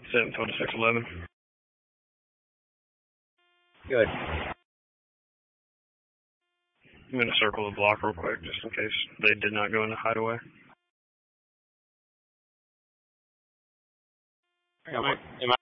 7 to 611. Good. I'm going to circle the block real quick just in case they did not go into hideaway. Am